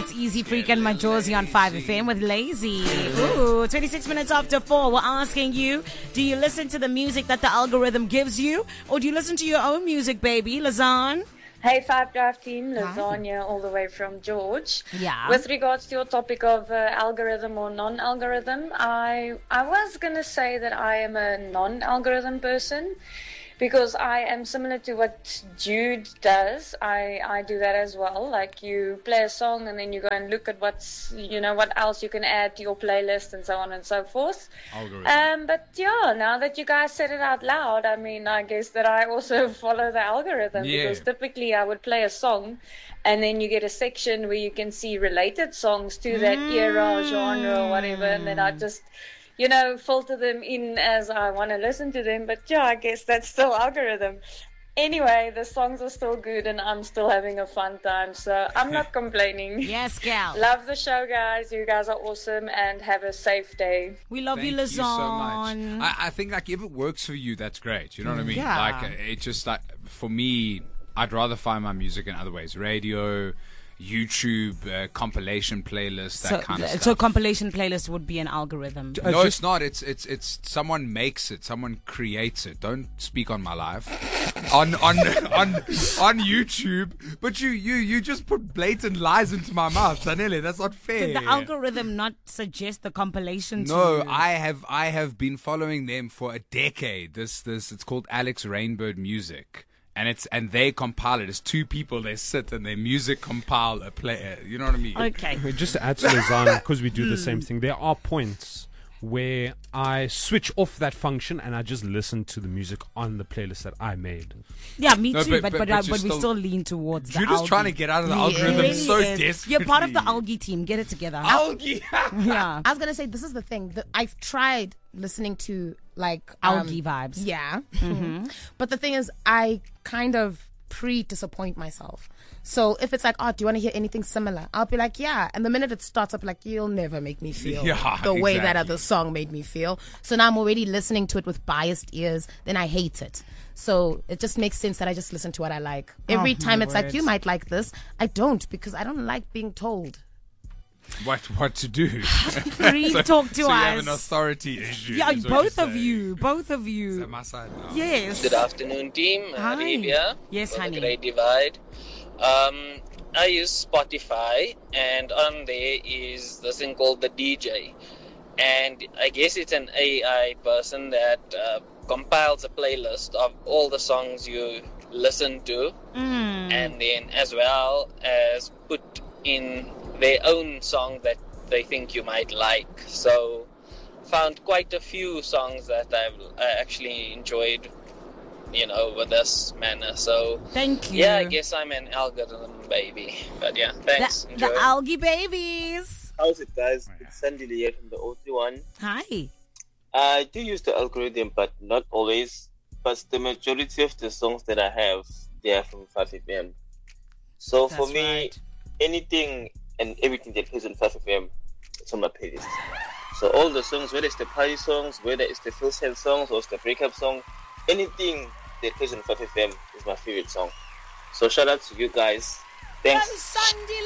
It's Easy Freak and Majosi on 5FM with Lazy. Ooh, 26 minutes after 4. We're asking you, do you listen to the music that the algorithm gives you? Or do you listen to your own music, baby? Lazan? Hey, Five Drive team, Lasagna, all the way from George. Yeah. With regards to your topic of algorithm or non-algorithm, I was going to say that I am a non-algorithm person because I am similar to what Jude does. I do that as well. Like, you play a song and then you go and look at what else you can add to your playlist and so on and so forth. Algorithm. But yeah, now that you guys said it out loud, I mean, I guess that I also follow the algorithm because typically I would play a song and then you get a section where you can see related songs to that era, genre, or whatever, and then I just filter them in as I want to listen to them. But yeah, I guess that's still algorithm. Anyway, the songs are still good and I'm still having a fun time, so I'm not complaining. Yes, gal. Love the show, guys. You guys are awesome and have a safe day. We love Thank you, you Lazan. so much. I think like if it works for you, that's great. You know what I mean? Yeah. Like it just like for me, I'd rather find my music in other ways. Radio, YouTube, compilation playlist, that kind of stuff. So compilation playlist would be an algorithm. No, it's not. It's someone makes it. Someone creates it. Don't speak on my life. On YouTube, but you just put blatant lies into my mouth, Danele. That's not fair. Did the algorithm not suggest the compilation to No, you? I have been following them for a decade. This it's called Alex Rainbird Music. And they compile it. It's two people. They sit and their music compile a play. You know what I mean? Okay. Just to add to Lazan, because we do the same thing, there are points where I switch off that function and I just listen to the music on the playlist that I made. Yeah, me No, too. but But you're we still- still lean towards the You're just algae. trying to get out of the He algorithm really so is. desperately. You're part of the algae team. Get it together. Algae. Yeah. I was gonna say this is the thing. I've tried listening to like Algae vibes. Yeah, but the thing is, I kind of disappoint myself. So if it's like, oh, do you want to hear anything similar? I'll be like, yeah. And the minute it starts, I'll be like, you'll never make me feel the way that exactly. other song made me feel. So now I'm already listening to it with biased ears. Then I hate it. So it just makes sense that I just listen to what I like. Every time it's like, you might like this. I don't, because I don't like being told. What to do? Please talk to so you have an us. authority issue. Yeah, is what both you're of saying. you. Both of Is you. that my side now? Yes. Good afternoon, team. Hi. Arabia. Yes, for honey. The Great Divide. I use Spotify, and on there is this thing called the DJ. And I guess it's an AI person that compiles a playlist of all the songs you listen to, and then as well as put in their own song that they think you might like. So found quite a few songs that I actually enjoyed, with this manner. So Thank you. yeah, I guess I'm an algorithm baby. But yeah, thanks. Enjoy. The algae babies. How's it, guys? It's Sandy here from the O31. Hi. I do use the algorithm, but not always. But the majority of the songs that I have, they are from 5FM. So for That's me, right. anything and everything that plays on 5FM, it's on my playlist. So all the songs, whether it's the party songs, whether it's the full set songs or it's the breakup song, anything that plays on 5FM is my favorite song. So shout out to you guys. Thanks.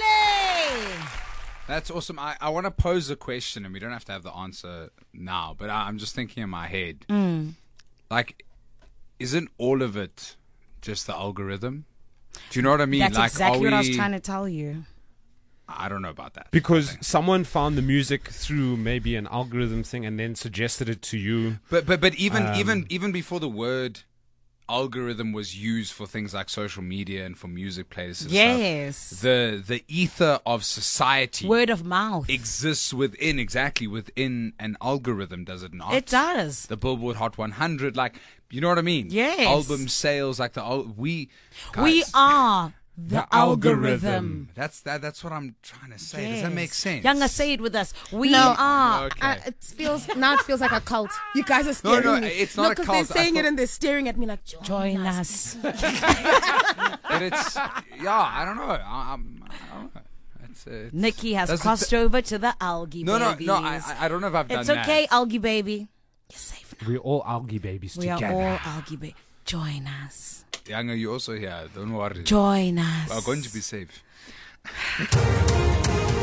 That's awesome. I want to pose a question, and we don't have to have the answer now, but I'm just thinking in my head. Like, isn't all of it just the algorithm? Do you know what I mean? That's like, exactly are what I was we- trying to tell you. I don't know about that. Because someone found the music through maybe an algorithm thing and then suggested it to you. But even before the word algorithm was used for things like social media and for music playlists and Yes. stuff, the ether of society Word of mouth. exists within an algorithm, does it not? It does. The Billboard Hot 100, like, you know what I mean? Yes. Album sales, like We guys, are the algorithm. That's what I'm trying to say. Yes. Does that make sense? Younger, say it with us. We No. are. Okay. It feels like a cult. You guys are scaring no, me. it's not a because cult. they're saying I it thought- and they're staring at me like, Join us. But it's, I don't know. I don't know. It's, Nikki has does it- crossed over to the algae No, babies. I don't know if I've done It's that. okay, algae baby. You're safe now. We're all algae babies We together. are all algae baby. Join us. Younger, you also here. Don't worry. Join us. We're going to be safe.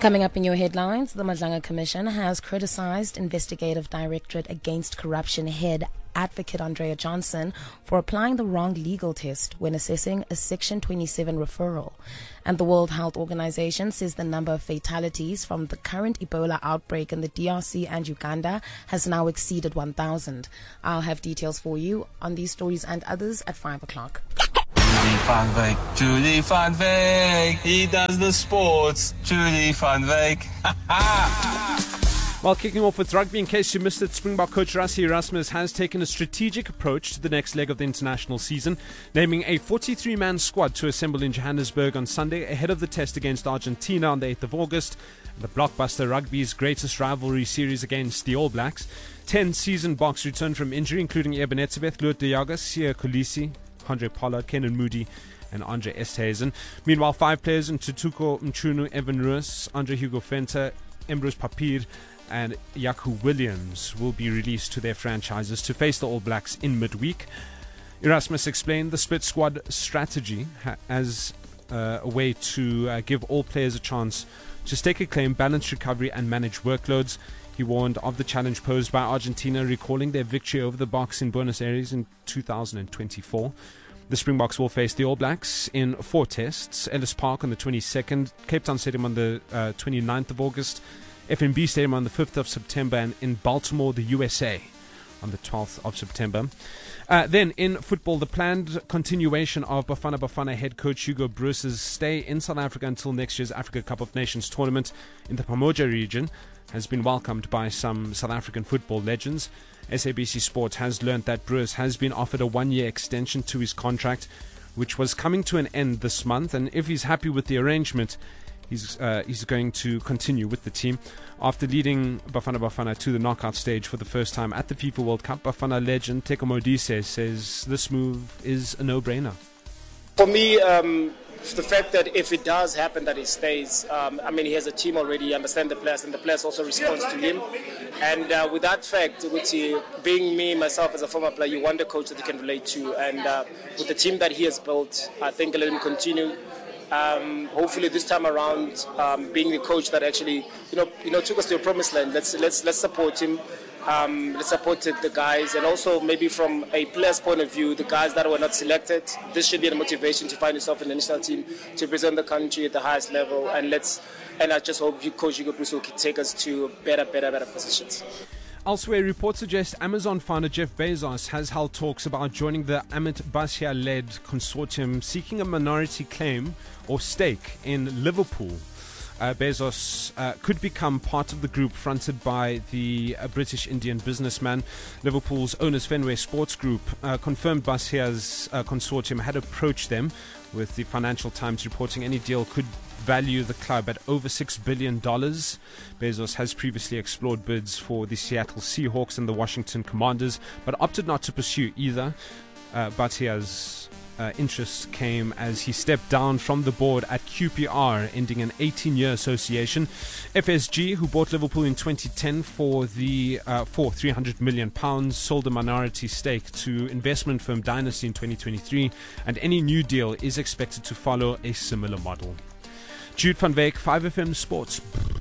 Coming up in your headlines, the Madlanga Commission has criticized Investigative Directorate Against Corruption head Advocate Andrea Johnson for applying the wrong legal test when assessing a Section 27 referral. And the World Health Organization says the number of fatalities from the current Ebola outbreak in the DRC and Uganda has now exceeded 1,000. I'll have details for you on these stories and others at 5 o'clock. Julie Van Veek, he does the sports. Julie Van Veek. Well, kicking off with rugby, in case you missed it, Springbok coach Rassie Erasmus has taken a strategic approach to the next leg of the international season, naming a 43-man squad to assemble in Johannesburg on Sunday ahead of the test against Argentina on the 8th of August, the blockbuster rugby's greatest rivalry series against the All Blacks. 10 seasoned Boks returned from injury, including Eben Etzebeth, Loot de Jager, Siya Kolisi, Andre Pollard, Kenan Moody and Andre Esthuizen. Meanwhile, 5 players in Tutuko Mchunu, Evan Roos, Andre Hugo Venter, Embrose Papir and Yaku Williams will be released to their franchises to face the All Blacks in midweek. Erasmus explained the split squad strategy as a way to give all players a chance to stake a claim, balance recovery and manage workloads. He warned of the challenge posed by Argentina, recalling their victory over the Boks in Buenos Aires in 2024. The Springboks will face the All Blacks in 4 tests: Ellis Park on the 22nd, Cape Town Stadium on the 29th of August, FNB Stadium on the 5th of September, and in Baltimore, the USA, on the 12th of September. Then in football, the planned continuation of Bafana Bafana head coach Hugo Broos's stay in South Africa until next year's Africa Cup of Nations tournament in the Pamoja region has been welcomed by some South African football legends. SABC Sport has learned that Broos has been offered a 1-year extension to his contract, which was coming to an end this month, and if he's happy with the arrangement, he's going to continue with the team. After leading Bafana Bafana to the knockout stage for the first time at the FIFA World Cup, Bafana legend Teko Modise says this move is a no-brainer. For me, the fact that if it does happen that he stays, he has a team already, he understands the players, and the players also respond to him. And with that fact, being me, myself as a former player, you want a coach that you can relate to. And with the team that he has built, I think let him continue. Hopefully this time around, being the coach that actually, took us to a promised land. Let's support him. Let's support the guys, and also maybe from a player's point of view, the guys that were not selected, this should be a motivation to find yourself in the national team to represent the country at the highest level. And I just hope Coach Hugo Broos will take us to better positions. Elsewhere, reports suggest Amazon founder Jeff Bezos has held talks about joining the Amit Bhatia-led consortium seeking a minority claim or stake in Liverpool. Bezos could become part of the group fronted by the British Indian businessman. Liverpool's Owners Fenway Sports Group confirmed Bhastia's consortium had approached them, with the Financial Times reporting any deal could value the club at over $6 billion. Bezos has previously explored bids for the Seattle Seahawks and the Washington Commanders, but opted not to pursue either. Bhatia's interest came as he stepped down from the board at QPR, ending an 18-year association. FSG, who bought Liverpool in 2010 for £300 million, sold a minority stake to investment firm Dynasty in 2023, and any new deal is expected to follow a similar model. Jude van Veek, 5FM Sports.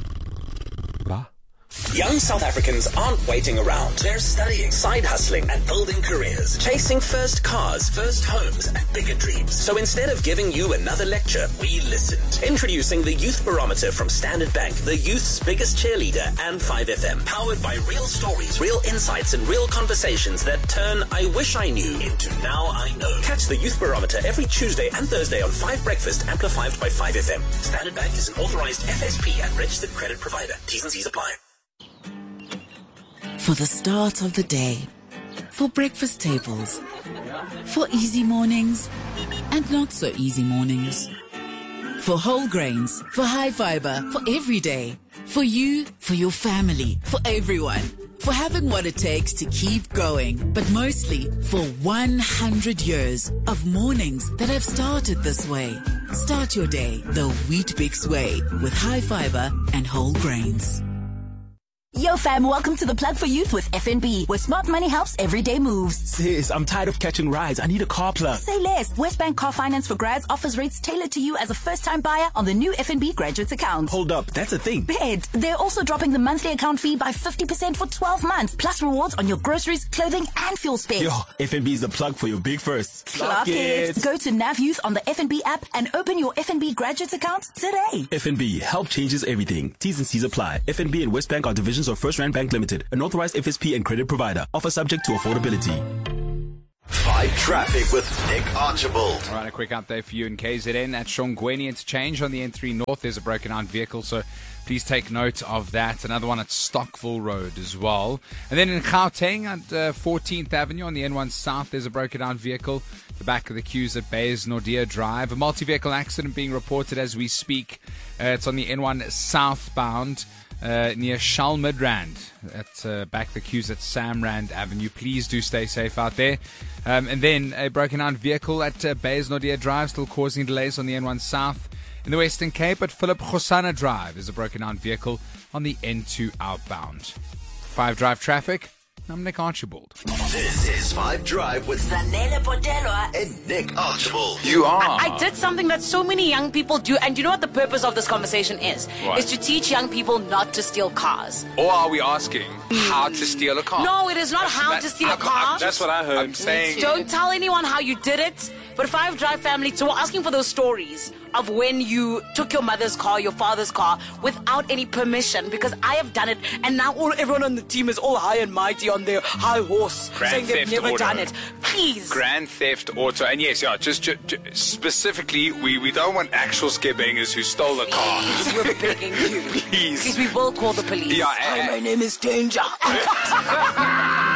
Young South Africans aren't waiting around. They're studying, side hustling, and building careers, chasing first cars, first homes, and bigger dreams. So instead of giving you another lecture, we listened. Introducing the Youth Barometer from Standard Bank, the youth's biggest cheerleader, and 5FM. Powered by real stories, real insights, and real conversations that turn I wish I knew into now I know. Catch the Youth Barometer every Tuesday and Thursday on 5 Breakfast, amplified by 5FM. Standard Bank is an authorized FSP and registered credit provider. T's and C's apply. For the start of the day, for breakfast tables, for easy mornings and not so easy mornings, for whole grains, for high fiber, for every day, for you, for your family, for everyone, for having what it takes to keep going, but mostly for 100 years of mornings that have started this way. Start your day the Weet Bix way with high fiber and whole grains. Yo fam, welcome to the Plug for Youth with FNB, where smart money helps everyday moves. Sis, I'm tired of catching rides. I need a car plug. Say less. Westbank Car Finance for Grads offers rates tailored to you as a first-time buyer on the new FNB Graduates account. Hold up, that's a thing. Bet. They're also dropping the monthly account fee by 50% for 12 months, plus rewards on your groceries, clothing, and fuel spend. Yo, FNB is the plug for your big firsts. Plug it. Go to Nav Youth on the FNB app and open your FNB Graduates account today. FNB, help changes everything. T's and C's apply. FNB and Westbank are divisions of First Rand Bank Limited, an authorized FSP and credit provider. Offer subject to affordability. 5 Traffic with Nick Archibald. All right, a quick update for you in KZN at Shongweni Interchange on the N3 North. There's a broken down vehicle, so please take note of that. Another one at Stockville Road as well. And then in Gauteng at 14th Avenue on the N1 South, there's a broken down vehicle. The back of the queues at Bays Nordia Drive. A multi-vehicle accident being reported as we speak. It's on the N1 southbound. Near Shalmidrand at back the queues at Samrand Avenue. Please do stay safe out there. And then a broken down vehicle at Bays Nordia Drive, still causing delays on the N1 South. In the Western Cape at Philip Khosana Drive is a broken down vehicle on the N2 outbound. 5 Drive traffic. I'm Nick Archibald. This is 5 Drive with Zanele Potelwa and Nick Archibald. You are. I did something that so many young people do, and you know what the purpose of this conversation is? What? Is to teach young people not to steal cars. Or are we asking how to steal a car? No, it is not how to steal a car. That's what I heard. I'm saying. Don't tell anyone how you did it. But 5 Drive family, so we're asking for those stories of when you took your mother's car, your father's car, without any permission, because I have done it, and now everyone on the team is all high and mighty on their high horse, saying they've never done it. Please. Grand Theft Auto. And yes, yeah, just specifically, we don't want actual scarebangers who stole a car. We're begging you. Please. Because we will call the police. Yeah, Hi, my name is Danger.